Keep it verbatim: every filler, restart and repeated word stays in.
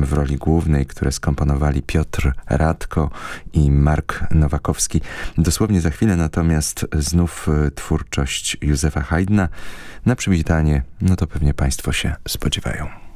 utworem w roli głównej, które skomponowali Piotr Radko i Mark Nowakowski. Dosłownie za chwilę natomiast znów twórczość Józefa Haydna. Na przywitanie, no to pewnie Państwo się spodziewają.